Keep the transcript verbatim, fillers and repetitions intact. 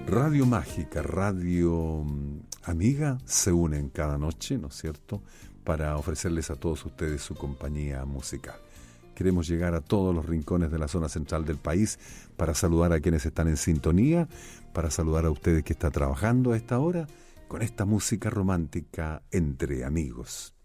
Radio Mágica, Radio Amiga se unen cada noche, ¿no es cierto?, para ofrecerles a todos ustedes su compañía musical. Queremos llegar a todos los rincones de la zona central del país para saludar a quienes están en sintonía, para saludar a ustedes que están trabajando a esta hora con esta música romántica entre amigos.